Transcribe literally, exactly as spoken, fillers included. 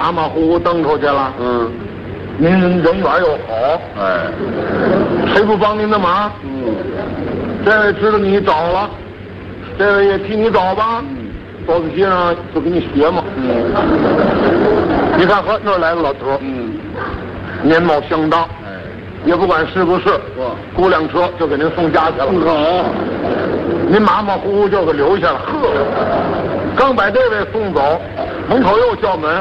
马马虎虎蹬出去了。 嗯， 您人缘又好， 哎， 谁不帮您的忙？ 嗯， 这位知道你找了，这位也替你找吧。 嗯， 桌子席上就给你写嘛。 嗯， 你看，呵，那儿来了老头。 嗯， 面貌相当， 哎， 也不管是不是， 哇雇辆车就给您送家去了。 好， 您马马虎虎就给留下了。呵，刚把这位送走，门口又叫门。